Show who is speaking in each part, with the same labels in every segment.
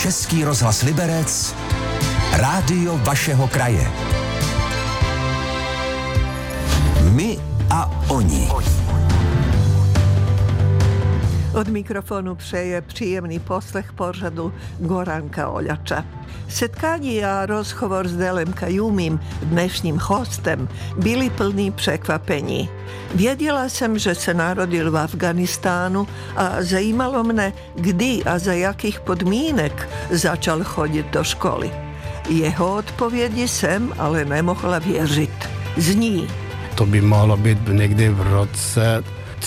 Speaker 1: Český rozhlas Liberec, rádio vašeho kraje. My a oni.
Speaker 2: Od mikrofonu přeje příjemný poslech pořadu Goranka Oljača. Setkání a rozhovor s Delem Kajumim, dnešním hostem, byli plní překvapení. Věděla jsem, že se narodil v Afganistánu a zajímalo mne, kdy a za jakých podmínek začal chodit do školy. Jeho odpovědi jsem ale nemohla věřit. Zní:
Speaker 3: To by mohlo být někdy v roce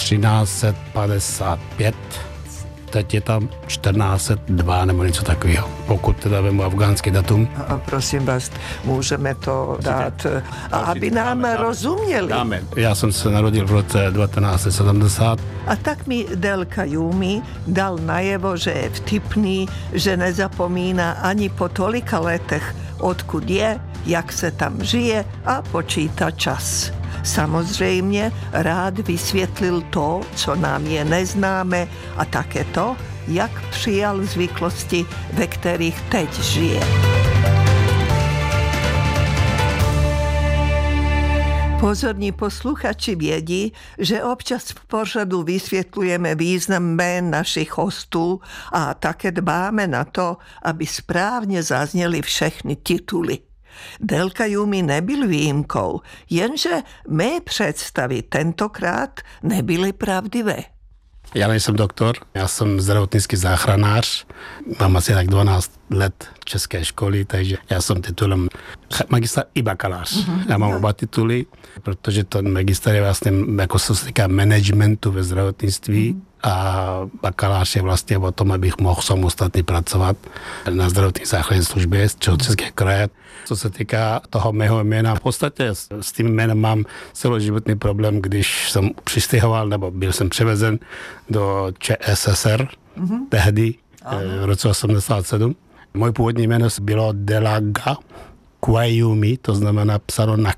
Speaker 3: 1355. Teď je tam 1402 nebo něco takového, pokud teda vemu afgánský datum.
Speaker 2: A prosím vás, můžeme to dát, aby nám rozuměli.
Speaker 3: Dáme. Já jsem se narodil v roce 1970.
Speaker 2: A tak mi Del Kajumi dal najevo, že je vtipný, že nezapomíná ani po tolika letech, odkud je, jak se tam žije a počítá čas. Samozřejmě rád vysvětlil to, co nám je neznáme, a také to, jak přijal zvyklosti, ve kterých teď žije. Pozorní posluchači vědí, že občas v pořadu vysvětlujeme význam jmén našich hostů a také dbáme na to, aby správně zazněly všechny tituly. Del Kajumi nebyl výjimkou, jenže mé představy tentokrát nebyly pravdivé.
Speaker 3: Já nejsem doktor, já jsem zdravotnický záchranář, mám asi tak 12 let české školy, takže já jsem titulem magister i bakalář. Já mám oba tituly, protože ten magister je vlastně, jako se týká managementu ve zdravotnictví, a bakalář je vlastně o tom, abych mohl samostatně pracovat na zdravotní záchranné službě z Českého kraje. Co se týká toho mého jména, v podstatě s tím jménem mám celoživotní problém, když jsem přistěhoval, nebo byl jsem převezen do ČSSR, tehdy, v roce 87. Moje původní jméno bylo Delaga Kajumi, to znamená psáno na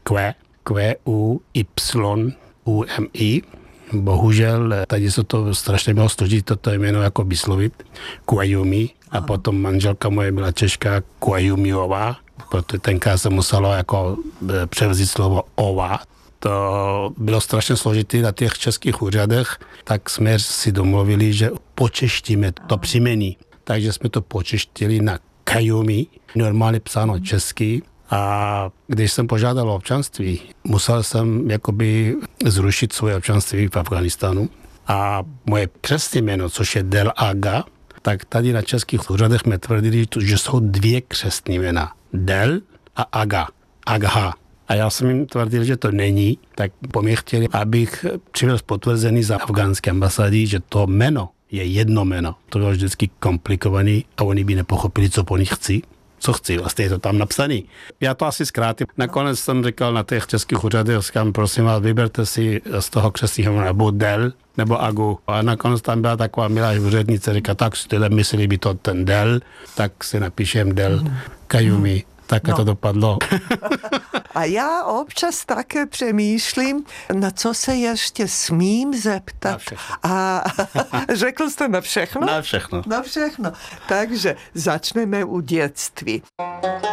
Speaker 3: Q-U-Y-U-M-I. Bohužel, tady se to strašně bylo složit toto jméno jako vyslovit, Kajumi, a potom manželka moje byla Češka Kajumiová, protože tenkrát se muselo jako převzít slovo ova. To bylo strašně složité na těch českých úřadech, tak jsme si domluvili, že počeštíme to příjmení. Takže jsme to počeštili na Kajumi, normálně psáno česky. A když jsem požádal o občanství, musel jsem jakoby zrušit svoje občanství v Afganistánu. A moje křestní jméno, což je Del Aga, tak tady na českých úřadech mě tvrdili, že jsou dvě křestní jména. Del a Aga. Agha. A já jsem jim tvrdil, že to není, tak po mě chtěli, abych přivez potvrzení za afgánské ambasády, že to jméno je jedno jméno. To bylo vždycky komplikovaný a oni by nepochopili, co po nich chci. Co chci, vlastně je to tam napsaný. Já to asi zkrátím. Nakonec jsem říkal na těch českých úřadech, říkám, prosím vás, vyberte si z toho křestního jména buď Del nebo Agu. A nakonec tam byla taková milá úřednice, říká, tak si teda mysleli by to ten Del, tak si napíšem Del Kajumi. Tak to dopadlo.
Speaker 2: A já občas také přemýšlím, na co se ještě smím zeptat. A řekl jste na všechno?
Speaker 3: Na všechno.
Speaker 2: Na všechno. Takže začneme u dětství.